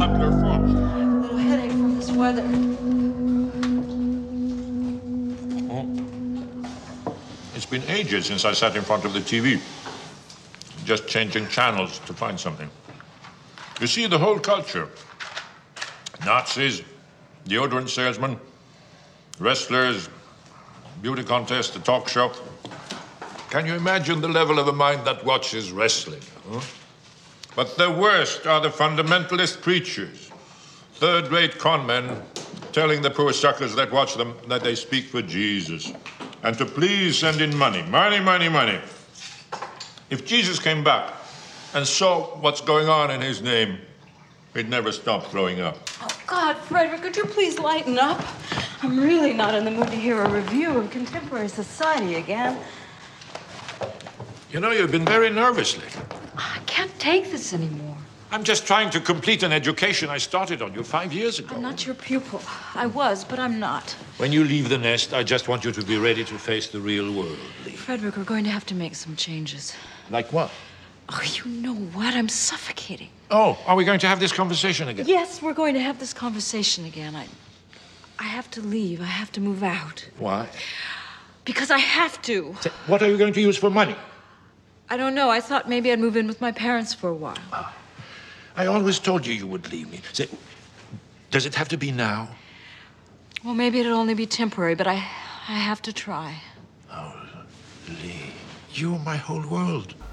subtler forms. I have a little headache from this weather. It's been ages since I sat in front of the TV, just changing channels to find something. You see, the whole culture, Nazis, deodorant salesmen, wrestlers, beauty contest, the talk show. Can you imagine the level of a mind that watches wrestling? Huh? But the worst are the fundamentalist preachers, third-rate con men telling the poor suckers that watch them that they speak for Jesus and to please send in money. Money, money, money. If Jesus came back and saw what's going on in his name, he'd never stop throwing up. Oh, God, Frederick, could you please lighten up? I'm really not in the mood to hear a review of contemporary society again. You know, you've been very nervous lately. I can't take this anymore. I'm just trying to complete an education I started on you 5 years ago. I'm not your pupil. I was, but I'm not. When you leave the nest, I just want you to be ready to face the real world. Frederick, we're going to have to make some changes. Like what? Oh, you know what? I'm suffocating. Oh, are we going to have this conversation again? Yes, we're going to have this conversation again. I have to leave. I have to move out. Why? Because I have to. What are you going to use for money? I don't know. I thought maybe I'd move in with my parents for a while. I always told you would leave me. Say, does it have to be now? Well, maybe it'll only be temporary, but I have to try. Oh, Lee, you're my whole world.